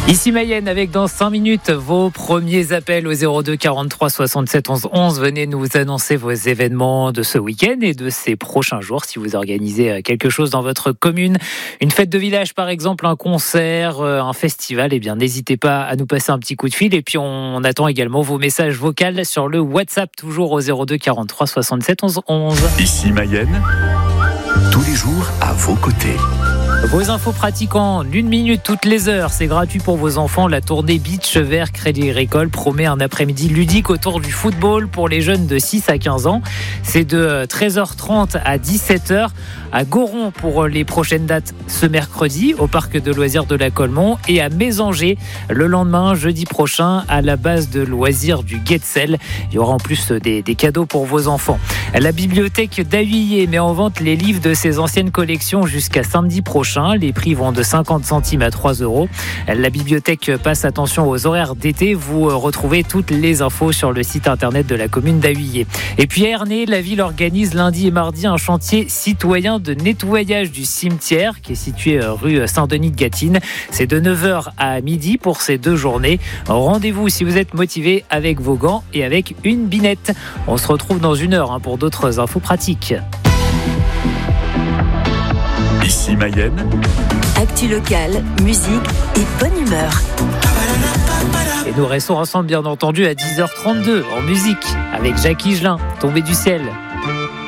Ici Mayenne avec dans 5 minutes vos premiers appels au 02 43 67 11 11. Venez nous annoncer vos événements de ce week-end et de ces prochains jours si vous organisez quelque chose dans votre commune. Une fête de village par exemple, un concert, un festival. Eh bien n'hésitez pas à nous passer un petit coup de fil et puis on attend également vos messages vocaux sur le WhatsApp toujours au 02 43 67 11 11. Ici Mayenne, tous les jours à vos côtés. Vos infos pratiques en 1 minute toutes les heures, c'est gratuit pour vos enfants. La tournée Beach Vert Crédit Agricole promet un après-midi ludique autour du football pour les jeunes de 6 à 15 ans. C'est de 13h30 à 17h à Goron pour les prochaines dates ce mercredi au parc de loisirs de la Colmont et à Mésanger le lendemain, jeudi prochain, à la base de loisirs du Guetzel. Il y aura en plus des cadeaux pour vos enfants. La bibliothèque d'Ahuillé met en vente les livres de ses anciennes collections jusqu'à samedi prochain. Les prix vont de 50 centimes à 3 €. La bibliothèque passe attention aux horaires d'été. Vous retrouvez toutes les infos sur le site internet de la commune d'Ahuillé. Et puis à Ernée, la ville organise lundi et mardi un chantier citoyen de nettoyage du cimetière qui est situé rue Saint-Denis de Gâtine. C'est de 9h à midi pour ces 2 journées. Rendez-vous si vous êtes motivé avec vos gants et avec une binette. On se retrouve dans 1 heure pour d'autres infos pratiques. Ici Mayenne, actu locale, musique et bonne humeur. Et nous restons ensemble bien entendu à 10h32 en musique avec Jacques Higelin, Tombé du ciel.